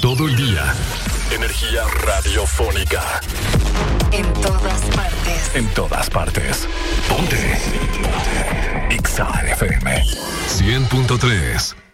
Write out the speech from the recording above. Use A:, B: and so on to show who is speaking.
A: todo el día. Energía radiofónica.
B: En todas partes.
A: En todas partes. Ponte. Exa FM 100.3.